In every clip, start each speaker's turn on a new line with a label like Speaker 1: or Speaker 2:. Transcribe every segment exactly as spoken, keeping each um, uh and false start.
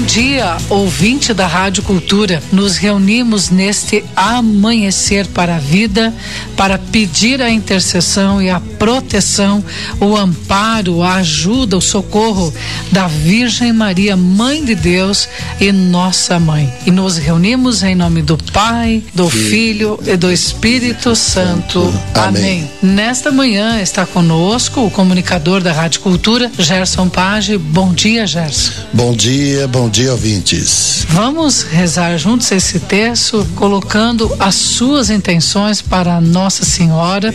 Speaker 1: dia, ouvinte da Rádio Cultura. Nos reunimos neste amanhecer para a vida, para pedir a intercessão e a proteção, o amparo, a ajuda, o socorro da Virgem Maria, Mãe de Deus e nossa Mãe. E nos reunimos em nome do Pai, do Filho e do Espírito Santo. Amém. Nesta manhã está conosco o comunicador da Rádio Cultura, Gerson Page. Bom dia, Gerson.
Speaker 2: Bom dia, bom dia, ouvintes.
Speaker 1: Vamos rezar juntos esse texto, colocando as suas intenções para Nossa Senhora,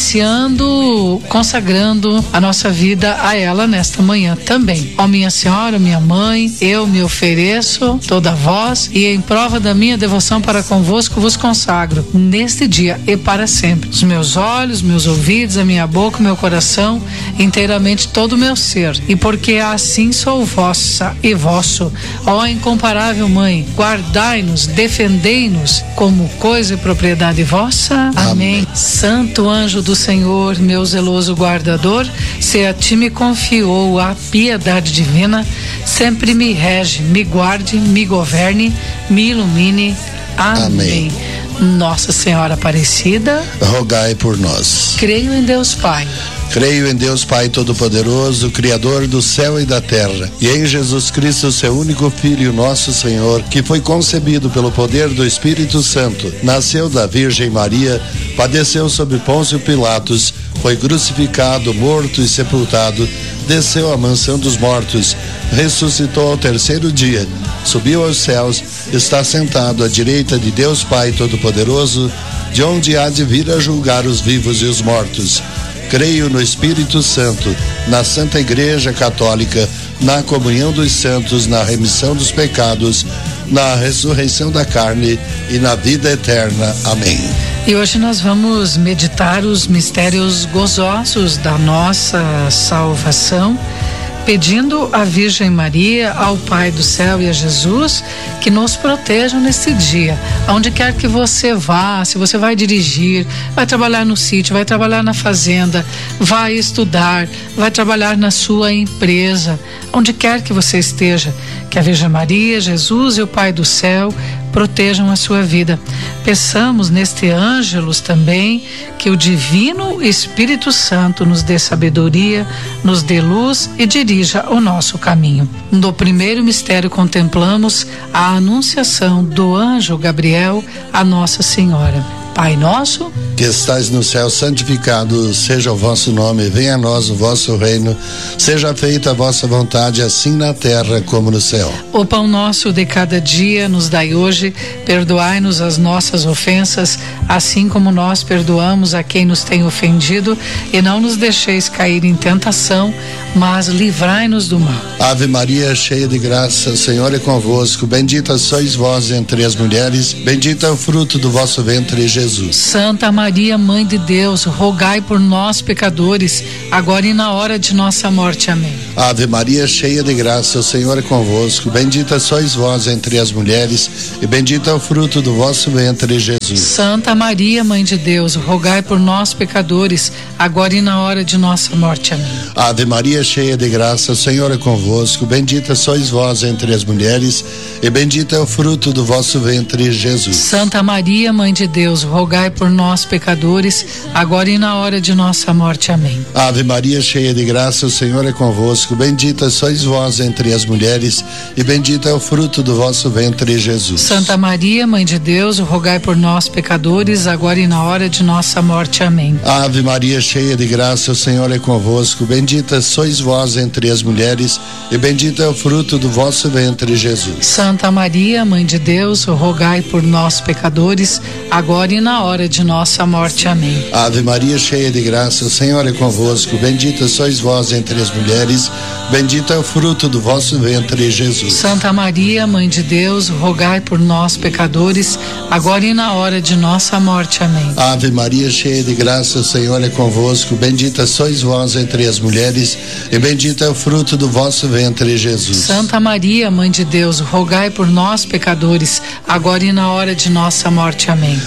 Speaker 1: iniciando, consagrando a nossa vida a ela nesta manhã também. Ó minha Senhora, minha Mãe, eu me ofereço toda vós e em prova da minha devoção para convosco vos consagro neste dia e para sempre os meus olhos, meus ouvidos, a minha boca, meu coração, inteiramente todo o meu ser. E porque assim sou vossa e vosso, ó incomparável Mãe, guardai-nos, defendei-nos como coisa e propriedade vossa. Amém. Amém. Santo anjo do Senhor, meu zeloso guardador, se a ti me confiou a piedade divina, sempre me rege, me guarde, me governe, me ilumine. Amém. Amém. Nossa Senhora Aparecida,
Speaker 2: rogai por nós.
Speaker 1: Creio em Deus Pai.
Speaker 2: Creio em Deus Pai Todo-Poderoso, Criador do céu e da terra, e em Jesus Cristo, seu único Filho, nosso Senhor, que foi concebido pelo poder do Espírito Santo, nasceu da Virgem Maria, padeceu sob Pôncio Pilatos, foi crucificado, morto e sepultado, desceu à mansão dos mortos, ressuscitou ao terceiro dia, subiu aos céus, está sentado à direita de Deus Pai Todo-Poderoso, de onde há de vir a julgar os vivos e os mortos. Creio no Espírito Santo, na Santa Igreja Católica, na comunhão dos santos, na remissão dos pecados, na ressurreição da carne e na vida eterna. Amém.
Speaker 1: E hoje nós vamos meditar os mistérios gozosos da nossa salvação, pedindo à Virgem Maria, ao Pai do Céu e a Jesus que nos protejam nesse dia. Aonde quer que você vá, se você vai dirigir, vai trabalhar no sítio, vai trabalhar na fazenda, vai estudar, vai trabalhar na sua empresa, onde quer que você esteja, que a Virgem Maria, Jesus e o Pai do Céu protejam a sua vida. Peçamos neste Ângelus também que o Divino Espírito Santo nos dê sabedoria, nos dê luz e dirija o nosso caminho. No primeiro mistério contemplamos a anunciação do anjo Gabriel à Nossa Senhora. Pai nosso,
Speaker 2: que estais no céu, santificado seja o vosso nome, venha a nós o vosso reino, seja feita a vossa vontade, assim na terra como no céu.
Speaker 1: O pão nosso de cada dia nos dai hoje, perdoai-nos as nossas ofensas, assim como nós perdoamos a quem nos tem ofendido, e não nos deixeis cair em tentação, mas livrai-nos do mal.
Speaker 2: Ave Maria, cheia de graça, o Senhor é convosco, bendita sois vós entre as mulheres, bendito é o fruto do vosso ventre, Jesus.
Speaker 1: Santa Maria, Mãe de Deus, rogai por nós pecadores, agora e na hora de nossa morte. Amém.
Speaker 2: Ave Maria, cheia de graça, o Senhor é convosco, bendita sois vós entre as mulheres, e bendito é o fruto do vosso ventre, Jesus.
Speaker 1: Santa Maria, Mãe de Deus, rogai por nós pecadores, agora e na hora de nossa morte. Amém.
Speaker 2: Ave Maria, cheia de graça, o Senhor é convosco, bendita sois vós entre as mulheres, e bendito é o fruto do vosso ventre, Jesus.
Speaker 1: Santa Maria, Mãe de Deus, rogai por nós pecadores, agora e na hora de nossa morte. Amém.
Speaker 2: Ave Maria, cheia de graça, o Senhor é convosco, bendita sois vós entre as mulheres, e bendito é o fruto do vosso ventre, Jesus.
Speaker 1: Santa Maria, Mãe de Deus, rogai por nós pecadores, agora e na hora de nossa morte. Amém.
Speaker 2: Ave Maria, cheia de graça, o Senhor é convosco, bendita sois vós entre as mulheres, e bendito é o fruto do vosso ventre, Jesus.
Speaker 1: Santa Maria, Mãe de Deus, rogai por nós pecadores, agora e na hora de nossa morte. Amém.
Speaker 2: Ave Maria, cheia de graça, o Senhor é convosco, bendita sois vós entre as mulheres, bendito é o fruto do vosso ventre, Jesus.
Speaker 1: Santa Maria, Mãe de Deus, rogai por nós pecadores, agora e na hora de nossa morte. Amém.
Speaker 2: Ave Maria, cheia de graça, o Senhor é convosco, bendita sois vós entre as mulheres, e bendito é o fruto do vosso ventre, Jesus.
Speaker 1: Santa Maria, Mãe de Deus, rogai por nós pecadores, agora e na hora de nossa morte. Amém.
Speaker 2: Ave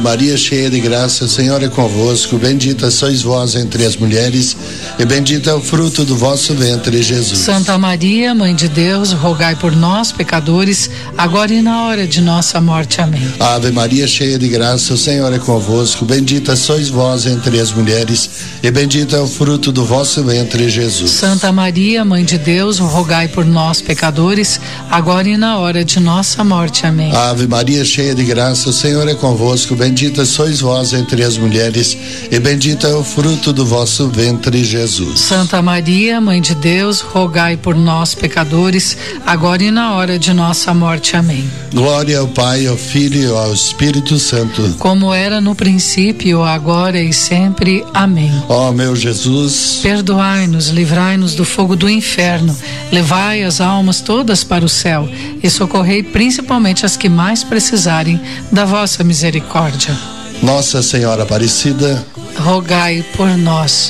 Speaker 2: Maria, cheia de graça, o Senhor é convosco. Bendita sois vós entre as mulheres, e bendito é o fruto do vosso ventre, Jesus.
Speaker 1: Santa Maria, Mãe de Deus, rogai por nós, pecadores, agora e na hora de nossa morte. Amém.
Speaker 2: Ave Maria, cheia de graça, o Senhor é convosco. Bendita sois vós entre as mulheres, e bendito é o fruto do vosso ventre, Jesus.
Speaker 1: Santa Maria, Mãe de Deus, rogai por nós, pecadores, agora e na hora de nossa morte. Amém.
Speaker 2: Ave Maria, cheia de graça, o Senhor é convosco. Bendita sois vós entre as mulheres, e bendito é o fruto do vosso ventre, Jesus.
Speaker 1: Santa Maria, Mãe de Deus, rogai por nós, pecadores, agora e na hora de nossa morte. Amém.
Speaker 2: Glória ao Pai, ao Filho e ao Espírito Santo,
Speaker 1: como era no princípio, agora e sempre. Amém.
Speaker 2: Ó meu Jesus,
Speaker 1: perdoai-nos, livrai-nos do fogo do inferno, levai as almas todas para o céu e socorrei principalmente as que mais precisarem da vossa misericórdia.
Speaker 2: Nossa Senhora Aparecida,
Speaker 1: rogai por nós.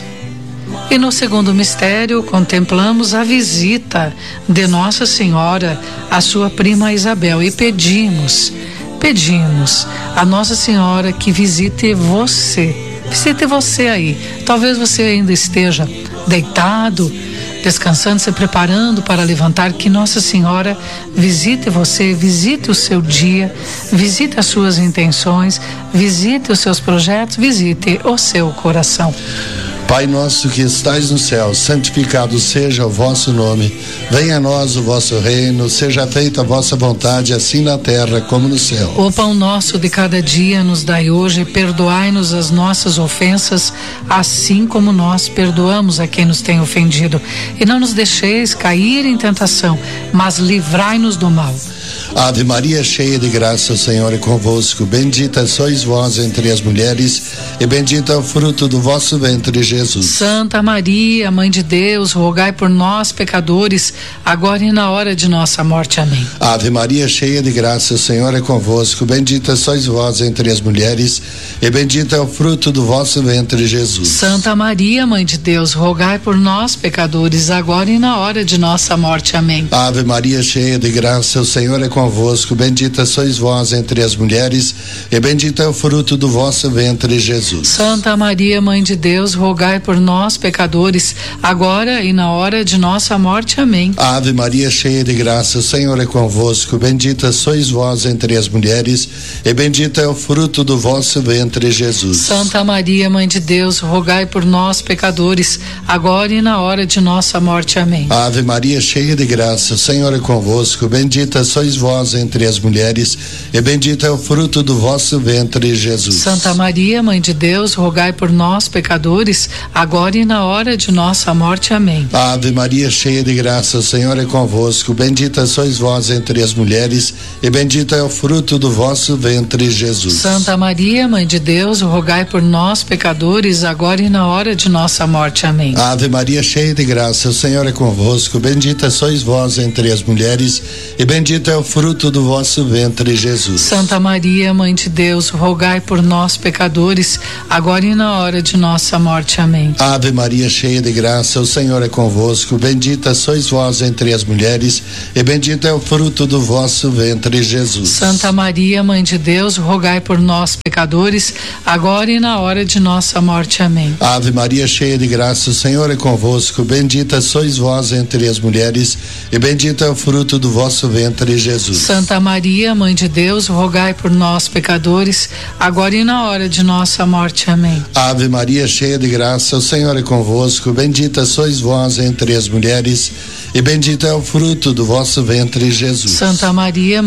Speaker 1: E no segundo mistério contemplamos a visita de Nossa Senhora à sua prima Isabel e pedimos, pedimos a Nossa Senhora que visite você, visite você aí. Talvez você ainda esteja deitado, descansando, se preparando para levantar, que Nossa Senhora visite você, visite o seu dia, visite as suas intenções, visite os seus projetos, visite o seu coração.
Speaker 2: Pai nosso que estais no céu, santificado seja o vosso nome. Venha a nós o vosso reino, seja feita a vossa vontade, assim na terra como no céu.
Speaker 1: O pão nosso de cada dia nos dai hoje, perdoai-nos as nossas ofensas, assim como nós perdoamos a quem nos tem ofendido. E não nos deixeis cair em tentação, mas livrai-nos do mal.
Speaker 2: Ave Maria, cheia de graça, o Senhor é convosco. Bendita sois vós entre as mulheres, e bendito é o fruto do vosso ventre, Jesus.
Speaker 1: Santa Maria, Mãe de Deus, rogai por nós, pecadores, agora e na hora de nossa morte. Amém.
Speaker 2: Ave Maria, cheia de graça, o Senhor é convosco. Bendita sois vós entre as mulheres, e bendito é o fruto do vosso ventre, Jesus.
Speaker 1: Santa Maria, Mãe de Deus, rogai por nós, pecadores, agora e na hora de nossa morte. Amém.
Speaker 2: Ave Maria, cheia de graça, o Senhor é convosco. Bendita sois vós entre as mulheres, e bendito é o fruto do vosso ventre, Jesus.
Speaker 1: Santa Maria, Mãe de Deus, rogai por nós, pecadores, agora e na hora de nossa morte. Amém.
Speaker 2: Ave Maria, cheia de graça, o Senhor é convosco. Bendita sois vós entre as mulheres, e bendito é o fruto do vosso ventre, Jesus.
Speaker 1: Santa Maria, Mãe de Deus, rogai por nós, pecadores, agora e na hora de nossa morte. Amém.
Speaker 2: Ave Maria, cheia de graça, o Senhor é convosco. Bendita sois vós entre as mulheres, e bendito é o fruto do vosso ventre, Jesus.
Speaker 1: Santa Maria, Mãe de Deus, rogai por nós, pecadores, agora e na hora de nossa morte. Amém.
Speaker 2: Ave Maria, cheia de graça, o Senhor é convosco. Bendita sois vós entre as mulheres, e bendito é o fruto do vosso ventre, Jesus.
Speaker 1: Santa Maria, Mãe de Deus, rogai por nós, pecadores, agora e na hora de nossa morte. Amém.
Speaker 2: Ave Maria, cheia de graça, o Senhor é convosco. Bendita sois vós entre as mulheres, e bendito é o fruto do vosso ventre, Jesus.
Speaker 1: Santa Maria, Mãe de Deus, rogai por nós, pecadores, agora e na hora de nossa morte. Amém.
Speaker 2: Ave Maria, cheia de graça, o Senhor é convosco. Bendita sois vós entre as mulheres, e bendito é o fruto do vosso ventre, Jesus.
Speaker 1: Santa Maria, Mãe de Deus, rogai por nós, pecadores, agora e na hora de nossa morte. Amém.
Speaker 2: Ave Maria, cheia de graça, o Senhor é convosco. Bendita sois vós entre as mulheres, e bendito é o fruto do vosso ventre, Jesus.
Speaker 1: Santa Maria, Mãe de Deus, rogai por nós, pecadores, agora e na hora de nossa morte. Amém.
Speaker 2: Ave Maria, cheia de graça, o Senhor é convosco. Bendita sois vós entre as mulheres, e bendito é o fruto do vosso ventre, Jesus.
Speaker 1: Santa Maria,